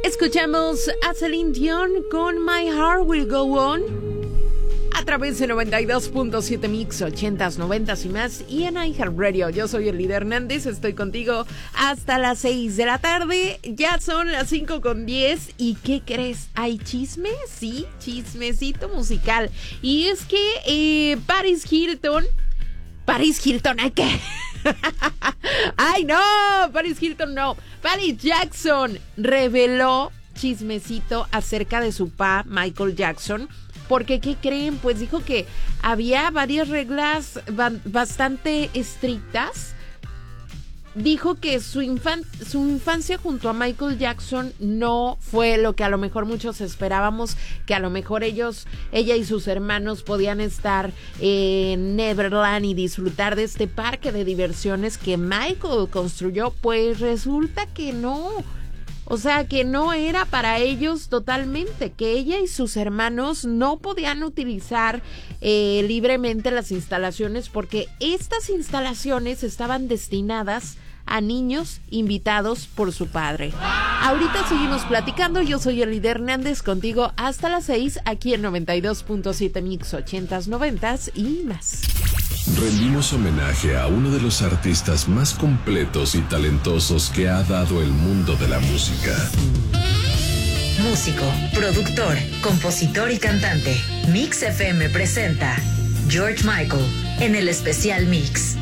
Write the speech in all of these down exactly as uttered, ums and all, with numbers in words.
Escuchamos a Celine Dion con My Heart Will Go On a través de noventa y dos punto siete Mix, ochentas, noventas y más, y en iHeartRadio. Yo soy el líder Hernández, estoy contigo hasta las seis de la tarde. Ya son las cinco con diez. ¿Y qué crees? ¿Hay chisme? Sí, chismecito musical. Y es que eh, Paris Hilton... Paris Hilton, ¿hay qué? ¡Ay, no! Paris Hilton no. Paris Jackson reveló chismecito acerca de su papá, Michael Jackson. Porque, ¿qué creen? Pues dijo que había varias reglas ba- bastante estrictas. Dijo que su, infan- su infancia junto a Michael Jackson no fue lo que a lo mejor muchos esperábamos, que a lo mejor ellos, ella y sus hermanos podían estar en Neverland y disfrutar de este parque de diversiones que Michael construyó. Pues resulta que no. O sea, que no era para ellos totalmente, que ella y sus hermanos no podían utilizar eh, libremente las instalaciones porque estas instalaciones estaban destinadas a niños invitados por su padre. Ahorita seguimos platicando. Yo soy Elida Hernández, contigo hasta las seis, aquí en noventa y dos punto siete Mix, ochentas, noventas y más. Rendimos homenaje a uno de los artistas más completos y talentosos que ha dado el mundo de la música. Músico, productor, compositor y cantante. Mix F M presenta George Michael en el especial Mix.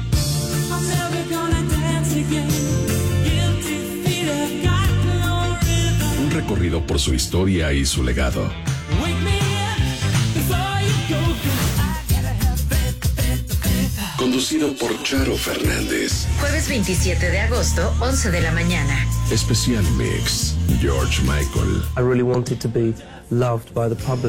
Un recorrido por su historia y su legado. Conducido por Charo Fernández. Jueves veintisiete de agosto, once de la mañana. Especial Mix, George Michael. I really wanted to be loved by the public.